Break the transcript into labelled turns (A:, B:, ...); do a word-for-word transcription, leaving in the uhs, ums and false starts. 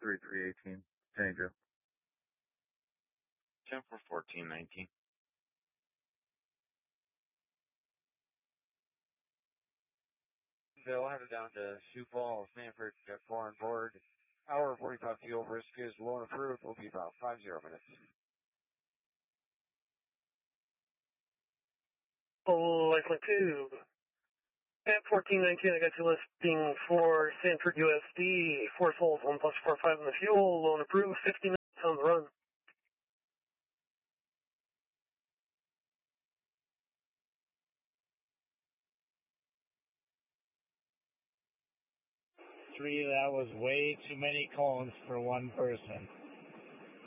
A: three three eighteen. Danger.
B: ten four fourteen nineteen.
C: Bill, headed down to Sioux Falls, Sanford, jet four on board. Hour forty-five fuel risk is low and approved. Will be about five zero minutes.
D: Oh, Lifeline two. At fourteen nineteen, I got you listing for Sanford U S D. Four souls, one plus four five in the fuel. Low and approved. fifty minutes on the run.
E: Three, that was way too many cones for one person.